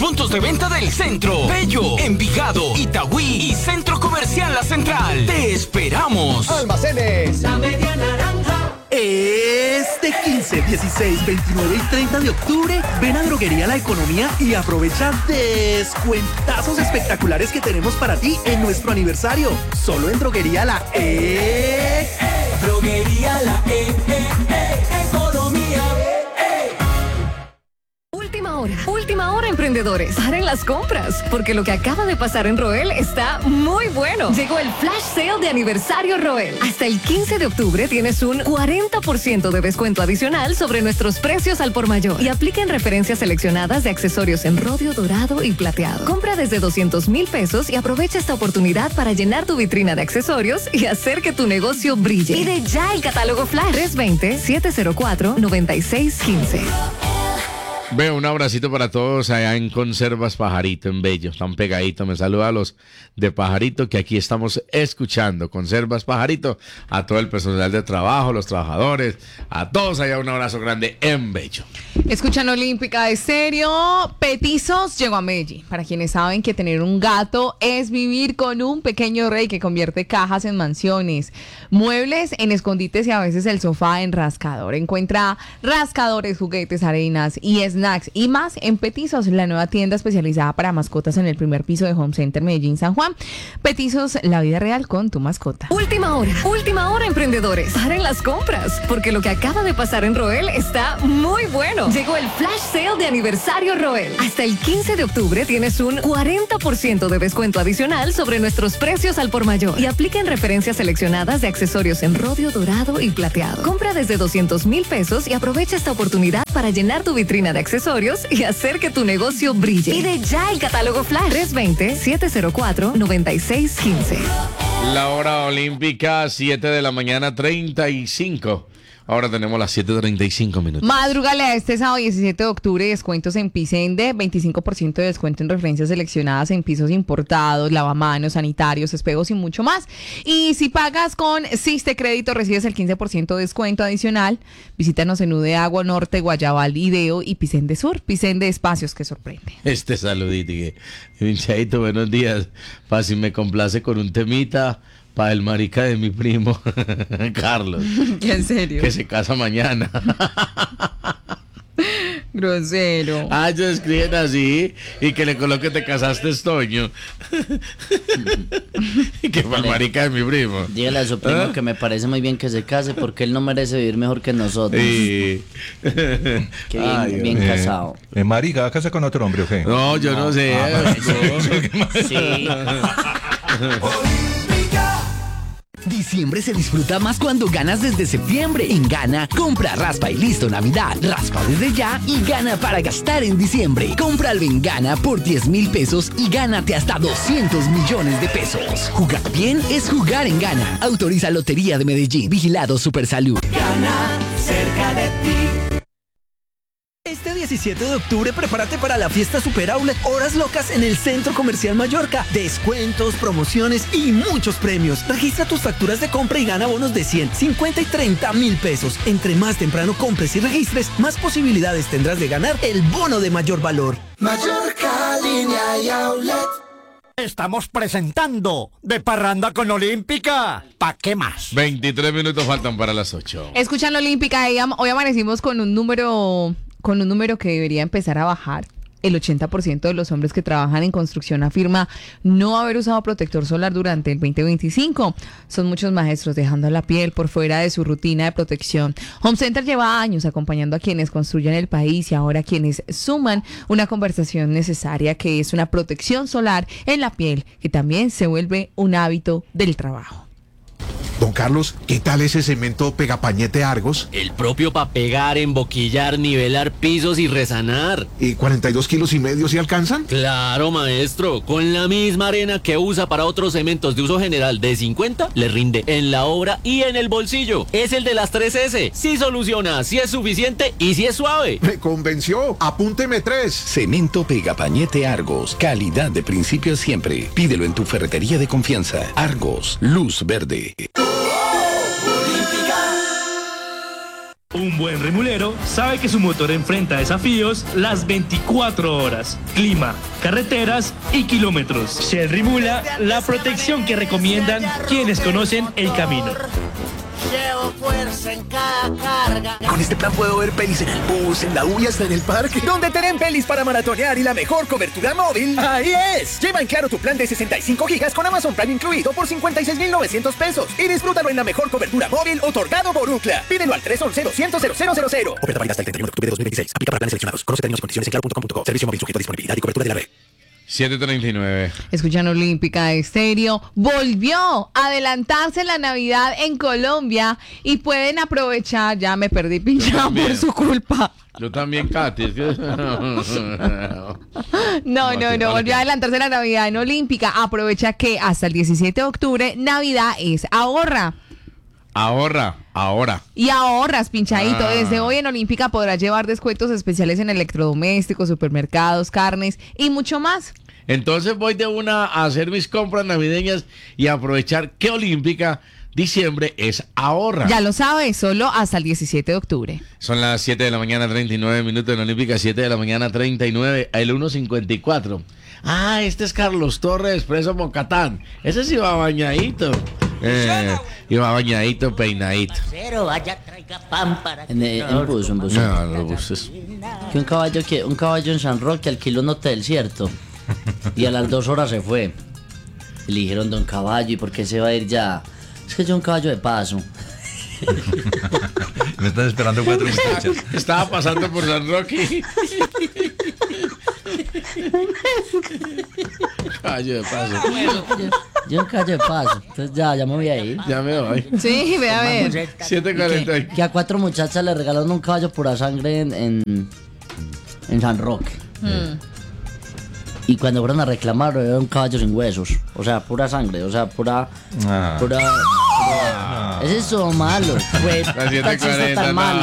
puntos de venta del centro, Bello, Envigado, Itagüí y Centro Comercial La Central. ¡Te esperamos! Almacenes La Media Naranja. Este 15, 16, 29 y 30 de octubre, ven a Droguería La Economía y aprovecha descuentazos espectaculares que tenemos para ti en nuestro aniversario. Solo en Droguería La Droguería La Economía. Última hora, emprendedores. Paren las compras, porque lo que acaba de pasar en Roel está muy bueno. Llegó el Flash Sale de aniversario Roel. Hasta el 15 de octubre tienes un 40% de descuento adicional sobre nuestros precios al por mayor. Y aplica en referencias seleccionadas de accesorios en rodio, dorado y plateado. Compra desde 200,000 pesos y aprovecha esta oportunidad para llenar tu vitrina de accesorios y hacer que tu negocio brille. Pide ya el catálogo Flash 320-704-9615. Veo un abracito para todos allá en Conservas Pajarito, en Bello. Están pegaditos. Me saluda a los de Pajarito que aquí estamos escuchando. Conservas Pajarito, a todo el personal de trabajo, los trabajadores, a todos allá un abrazo grande en Bello. Escuchan Olímpica de Estéreo. Petizos llegó a Medellín. Para quienes saben que tener un gato es vivir con un pequeño rey que convierte cajas en mansiones, muebles en escondites y a veces el sofá en rascador. Encuentra rascadores, juguetes, arenas y snacks y más en Petizos, la nueva tienda especializada para mascotas en el primer piso de Home Center Medellín San Juan. Petizos, la vida real con tu mascota. Última hora, emprendedores. Paren las compras, porque lo que acaba de pasar en Roel está muy bueno. Llegó el Flash Sale de aniversario Roel. Hasta el 15 de octubre tienes un 40% de descuento adicional sobre nuestros precios al por mayor. Y aplica en referencias seleccionadas de accesorios en rodio, dorado y plateado. Compra desde 200,000 pesos y aprovecha esta oportunidad para llenar tu vitrina de accesorios y hacer que tu negocio brille. Pide ya el catálogo Flash 320-704-9615. La hora olímpica, 7 de la mañana, 35. Ahora tenemos las 7:35. Madrúgale a este sábado 17 de octubre, descuentos en Pisende, 25% de descuento en referencias seleccionadas en pisos importados, lavamanos, sanitarios, espejos y mucho más. Y si pagas con Siste Crédito, recibes el 15% de descuento adicional. Visítanos en Udeagua, Norte, Guayabal, Ideo y Pisende Sur. Pisende, espacios que sorprende. Saludito, Vinchadito, buenos días. Fácil, me complace con un temita para el marica de mi primo, Carlos. ¿En serio? Que se casa mañana. Grosero. Ellos escriben así y que le coloque te casaste Toño. Y que para el marica de mi primo. Dígale a su primo que me parece muy bien que se case porque él no merece vivir mejor que nosotros. Sí. Que bien casado. Marica, ¿va a casar con otro hombre o qué? No, yo no sé. Sí. Diciembre se disfruta más cuando ganas desde septiembre. En Gana, compra, raspa y listo Navidad. Raspa desde ya y gana para gastar en diciembre. Compra algo en Gana por 10,000 pesos y gánate hasta 200 millones de pesos. Jugar bien es jugar en Gana. Autoriza Lotería de Medellín. Vigilado Supersalud. Gana cerca de ti. Este 17 de octubre prepárate para la fiesta Super Outlet Horas Locas en el Centro Comercial Mallorca. Descuentos, promociones y muchos premios. Registra tus facturas de compra y gana bonos de 100, 50 y 30,000 pesos. Entre más temprano compres y registres, más posibilidades tendrás de ganar el bono de mayor valor. Mallorca, línea y outlet. Estamos presentando De Parranda con Olímpica. ¿Pa' qué más? 23 minutos faltan para las 8. Escuchan la Olímpica. Hoy amanecimos con un número que debería empezar a bajar. El 80% de los hombres que trabajan en construcción afirma no haber usado protector solar durante el 2025. Son muchos maestros dejando la piel por fuera de su rutina de protección. Home Center lleva años acompañando a quienes construyen el país y ahora quienes suman una conversación necesaria que es una protección solar en la piel, que también se vuelve un hábito del trabajo. Don Carlos, ¿qué tal ese cemento Pegapañete Argos? El propio para pegar, emboquillar, nivelar pisos y resanar. ¿Y 42,5 kilos si alcanzan? Claro, maestro. Con la misma arena que usa para otros cementos de uso general de 50, le rinde en la obra y en el bolsillo. Es el de las 3S. Sí soluciona, sí es suficiente y sí es suave. Me convenció. Apúnteme 3. Cemento Pegapañete Argos. Calidad de principio siempre. Pídelo en tu ferretería de confianza. Argos, luz verde. Un buen remulero sabe que su motor enfrenta desafíos las 24 horas, clima, carreteras y kilómetros. Shell Rimula, la protección que recomiendan quienes conocen el camino. Llevo fuerza en cada carga. Con este plan puedo ver pelis en el bus, en la U y hasta en el parque. ¿Dónde tienen pelis para maratonear y la mejor cobertura móvil? ¡Ahí es! Lleva en Claro tu plan de 65 gigas con Amazon Prime incluido por 56,900 pesos. Y disfrútalo en la mejor cobertura móvil otorgado por UCLA. Pídelo al 311-200-0000. Oferta válida hasta el 31 de octubre de 2026. Aplica para planes seleccionados. Conoce términos y condiciones en claro.com.co. Servicio móvil sujeto a disponibilidad y cobertura de la red. 7:39. Escuchan Olímpica Estéreo. Volvió a adelantarse la Navidad en Colombia y pueden aprovechar. Ya me perdí pinchado por su culpa. Yo también, Katy. No, volvió a adelantarse la Navidad en Olímpica. Aprovecha que hasta el 17 de octubre Navidad es ahorra. Ahora. Y ahorras, pinchadito. Desde hoy en Olímpica podrás llevar descuentos especiales en electrodomésticos, supermercados, carnes y mucho más. Entonces voy de una a hacer mis compras navideñas y aprovechar que Olímpica diciembre es ahorra. Ya lo sabes, solo hasta el 17 de octubre. Son las 7 de la mañana, 39 minutos en Olímpica, 7 de la mañana, 39, el 1:54. Este es Carlos Torres, Expreso Mocatán. Ese sí va bañadito. Iba bañadito, peinadito. Vaya, traiga pan para en bus. No, los buses. Que un caballo en San Roque alquiló un hotel, ¿cierto? Y a las 2 horas se fue. Y le dijeron, don Caballo, ¿y por qué se va a ir ya? Es que yo un caballo de paso. Me están esperando 4 muchachas. Estaba pasando por San Roque. Caballo de paso. Yo un caballo de paso. Entonces ya me voy a ir. Ya me voy. Sí, ve a ver. 7:40. Que a 4 muchachas le regalaron un caballo pura sangre en San Roque. Y cuando fueron a reclamar era un caballo sin huesos. O sea, pura sangre. O sea, pura. Ese es todo malo. Pues, Las 7:40.